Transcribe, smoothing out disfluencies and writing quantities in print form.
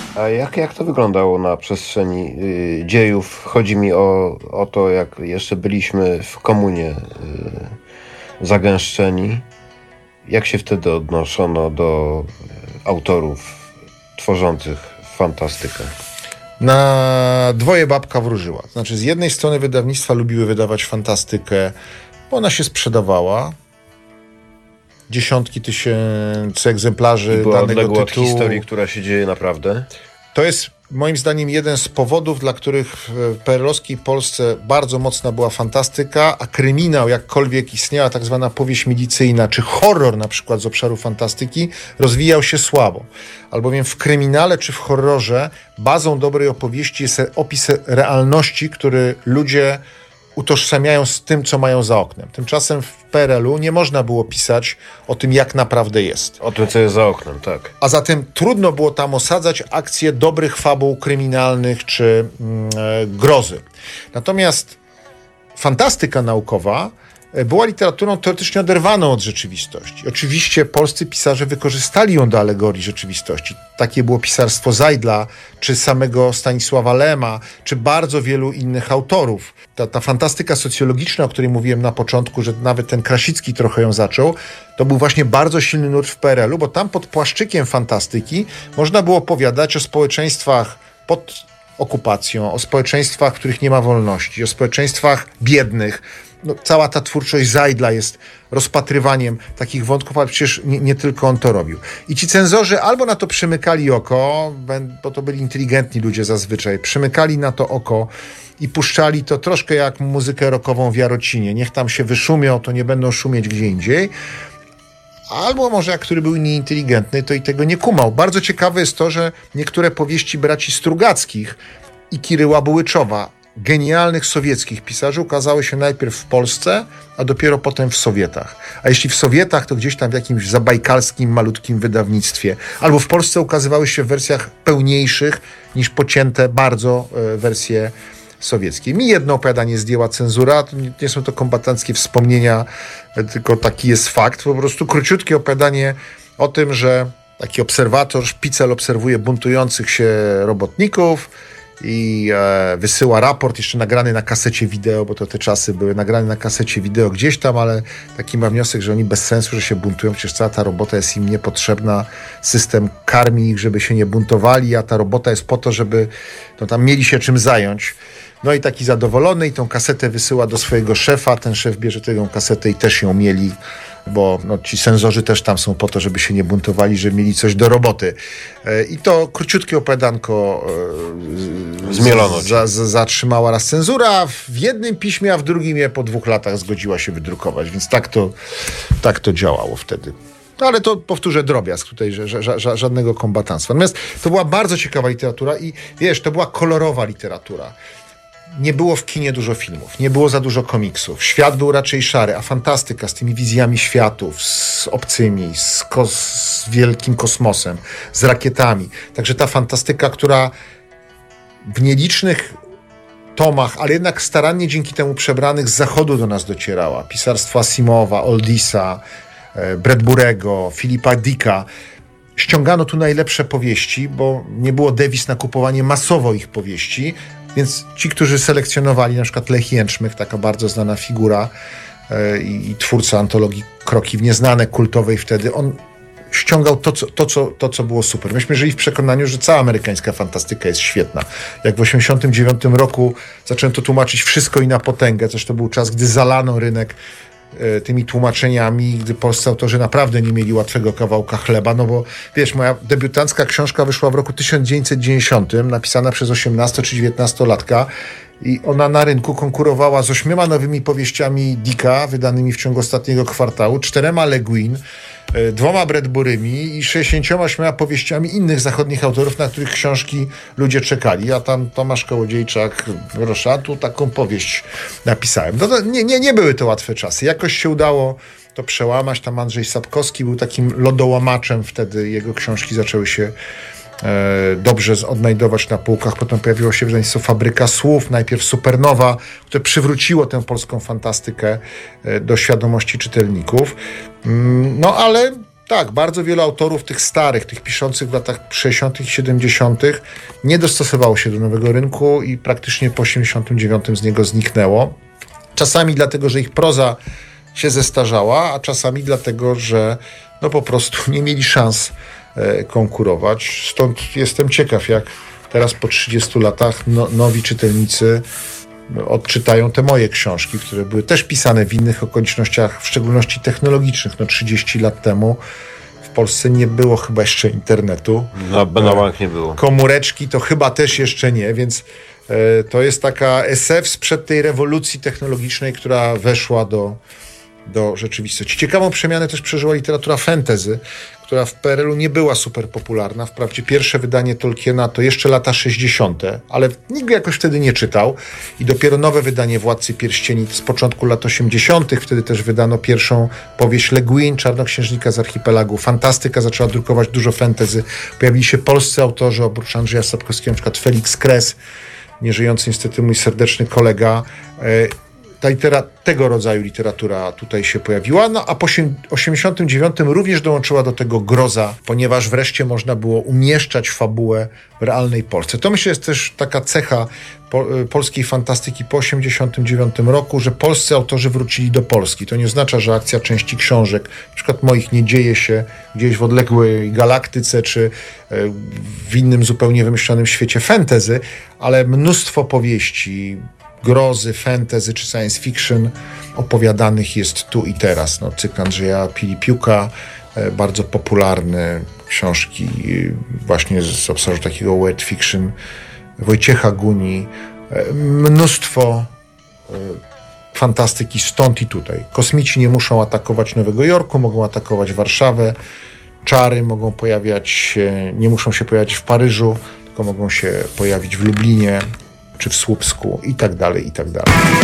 A jak to wyglądało na przestrzeni dziejów? Chodzi mi o to, jak jeszcze byliśmy w komunie zagęszczeni. Jak się wtedy odnoszono do autorów tworzących fantastykę? Na dwoje babka wróżyła. Znaczy, z jednej strony wydawnictwa lubiły wydawać fantastykę, bo ona się sprzedawała. Dziesiątki tysięcy egzemplarzy I była danego odległa tytułu. od historii, która się dzieje naprawdę. To jest moim zdaniem jeden z powodów, dla których w PRL-owskiej Polsce bardzo mocna była fantastyka, a kryminał, jakkolwiek istniała tak zwana powieść milicyjna, czy horror na przykład z obszaru fantastyki, rozwijał się słabo. Albowiem w kryminale czy w horrorze bazą dobrej opowieści jest opis realności, który ludzie utożsamiają z tym, co mają za oknem. Tymczasem w PRL-u nie można było pisać o tym, jak naprawdę jest. O tym, co jest za oknem, tak. A zatem trudno było tam osadzać akcje dobrych fabuł kryminalnych czy grozy. Natomiast fantastyka naukowa była literaturą teoretycznie oderwaną od rzeczywistości. Oczywiście polscy pisarze wykorzystali ją do alegorii rzeczywistości. Takie było pisarstwo Zajdla, czy samego Stanisława Lema, czy bardzo wielu innych autorów. Ta fantastyka socjologiczna, o której mówiłem na początku, że nawet ten Krasicki trochę ją zaczął, to był właśnie bardzo silny nurt w PRL-u, bo tam pod płaszczykiem fantastyki można było opowiadać o społeczeństwach pod okupacją, o społeczeństwach, w których nie ma wolności, o społeczeństwach biednych. No, cała ta twórczość Zajdla jest rozpatrywaniem takich wątków, ale przecież nie tylko on to robił. I ci cenzorzy albo na to przymykali oko, bo to byli inteligentni ludzie zazwyczaj, przymykali na to oko i puszczali to troszkę jak muzykę rockową w Jarocinie. Niech tam się wyszumią, to nie będą szumieć gdzie indziej. Albo może jak który był nieinteligentny, to i tego nie kumał. Bardzo ciekawe jest to, że niektóre powieści braci Strugackich i Kiryła Bułyczowa, genialnych sowieckich pisarzy, ukazały się najpierw w Polsce, a dopiero potem w Sowietach. A jeśli w Sowietach, to gdzieś tam w jakimś zabajkalskim, malutkim wydawnictwie. Albo w Polsce ukazywały się w wersjach pełniejszych niż pocięte bardzo wersje sowieckie. Mi jedno opowiadanie zdjęła cenzura, to nie są to kombatanckie wspomnienia, tylko taki jest fakt. Po prostu króciutkie opowiadanie o tym, że taki obserwator, szpicel obserwuje buntujących się robotników i wysyła raport, jeszcze nagrany na kasecie wideo, bo to te czasy były nagrane na kasecie wideo gdzieś tam, ale taki ma wniosek, że oni bez sensu, że się buntują, przecież cała ta robota jest im niepotrzebna, system karmi ich, żeby się nie buntowali, a ta robota jest po to, żeby tam mieli się czym zająć. No i taki zadowolony i tą kasetę wysyła do swojego szefa, ten szef bierze tę kasetę i też ją mieli, bo ci cenzorzy też tam są po to, żeby się nie buntowali, żeby mieli coś do roboty. I to króciutkie opowiadanko zmielono zatrzymała raz cenzura w jednym piśmie, a w drugim je po 2 latach zgodziła się wydrukować, więc tak to działało wtedy. No ale to powtórzę drobiazg tutaj, że żadnego kombatanstwa. Natomiast to była bardzo ciekawa literatura i wiesz, to była kolorowa literatura. Nie było w kinie dużo filmów, nie było za dużo komiksów. Świat był raczej szary, a fantastyka z tymi wizjami światów, z obcymi, z wielkim kosmosem, z rakietami. Także ta fantastyka, która w nielicznych tomach, ale jednak starannie dzięki temu przebranych z zachodu do nas docierała. Pisarstwo Asimowa, Oldisa, Bradburego, Philipa Dicka. Ściągano tu najlepsze powieści, bo nie było dewiz na kupowanie masowo ich powieści, więc ci, którzy selekcjonowali, na przykład Lech Jęczmych, taka bardzo znana figura i twórca antologii Kroki w nieznane, kultowej wtedy, on ściągał to, co było super. Myśmy żyli w przekonaniu, że cała amerykańska fantastyka jest świetna. Jak w 1989 roku zaczęto tłumaczyć wszystko i na potęgę, też to był czas, gdy zalano rynek tymi tłumaczeniami, gdy polscy autorzy naprawdę nie mieli łatwego kawałka chleba, no bo wiesz, moja debiutancka książka wyszła w roku 1990, napisana przez 18 czy 19-latka i ona na rynku konkurowała z 8 nowymi powieściami Dicka, wydanymi w ciągu ostatniego kwartału, 4 Le Guin, 2 Bradburymi i 68 powieściami innych zachodnich autorów, na których książki ludzie czekali. A tam Tomasz Kołodziejczak, proszę, tu taką powieść napisałem. No to nie były to łatwe czasy. Jakoś się udało to przełamać. Tam Andrzej Sapkowski był takim lodołamaczem. Wtedy jego książki zaczęły się dobrze odnajdować na półkach. Potem pojawiło się wydawnictwo Fabryka Słów, najpierw Supernowa, które przywróciło tę polską fantastykę do świadomości czytelników. No ale Tak, bardzo wielu autorów tych starych, tych piszących w latach 60. i 70. nie dostosowało się do nowego rynku i praktycznie po 89 z niego zniknęło. Czasami dlatego, że ich proza się zestarzała, a czasami dlatego, że no po prostu nie mieli szans konkurować. Stąd jestem ciekaw, jak teraz po 30 latach nowi czytelnicy odczytają te moje książki, które były też pisane w innych okolicznościach, w szczególności technologicznych. 30 lat temu w Polsce nie było chyba jeszcze internetu. Na bank nie było. Komóreczki to chyba też jeszcze nie, więc to jest taka SF sprzed tej rewolucji technologicznej, która weszła do rzeczywistości. Ciekawą przemianę też przeżyła literatura fantasy, która w PRL-u nie była super popularna. Wprawdzie pierwsze wydanie Tolkiena to jeszcze lata 60., ale nikt jakoś wtedy nie czytał. I dopiero nowe wydanie Władcy Pierścieni z początku lat 80., wtedy też wydano pierwszą powieść Le Guin, Czarnoksiężnika z Archipelagu. Fantastyka zaczęła drukować dużo fantasy. Pojawili się polscy autorzy, oprócz Andrzeja Sapkowskiego, na przykład Felix Kres, nieżyjący niestety mój serdeczny kolega. Tego rodzaju literatura tutaj się pojawiła, no a po 89 również dołączyła do tego groza, ponieważ wreszcie można było umieszczać fabułę w realnej Polsce. To myślę jest też taka cecha polskiej fantastyki po 89 roku, że polscy autorzy wrócili do Polski. To nie oznacza, że akcja części książek, na przykład moich, nie dzieje się gdzieś w odległej galaktyce, czy w innym zupełnie wymyślonym świecie fantasy, ale mnóstwo powieści, grozy, fantasy czy science fiction opowiadanych jest tu i teraz. Cykl Andrzeja Pilipiuka, bardzo popularny, książki właśnie z obszaru takiego weird fiction, Wojciecha Guni, mnóstwo fantastyki stąd i tutaj. Kosmici nie muszą atakować Nowego Jorku, mogą atakować Warszawę, czary mogą pojawiać się, nie muszą się pojawiać w Paryżu, tylko mogą się pojawić w Lublinie, czy w Słupsku i tak dalej, i tak dalej.